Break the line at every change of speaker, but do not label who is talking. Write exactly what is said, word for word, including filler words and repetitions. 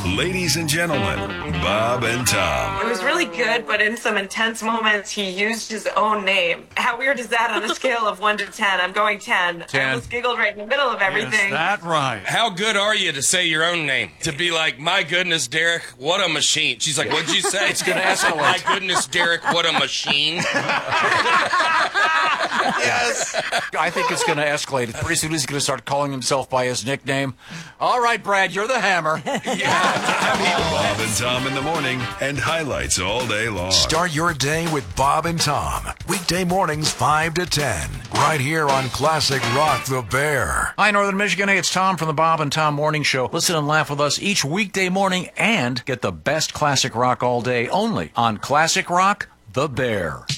Ladies and gentlemen, Bob and Tom.
It was really good, but in some intense moments, he used his own name. How weird is that on a scale of one to ten? I'm going ten.
ten.
I almost giggled right in the middle of everything.
Is that right?
How good are you to say your own name? To be like, my goodness, Derek, what a machine. She's like, what'd you say?
It's going to escalate.
My goodness, Derek, what a machine.
Yes. I think it's going to escalate. Pretty soon he's going to start calling himself by his nickname. All right, Brad, you're the hammer.
Bob and Tom in the morning and highlights all day long.
Start your day with Bob and Tom. Weekday mornings five to ten. Right here on Classic Rock the Bear.
Hi, Northern Michigan. Hey, it's Tom from the Bob and Tom Morning Show. Listen and laugh with us each weekday morning and get the best classic rock all day only on Classic Rock the Bear.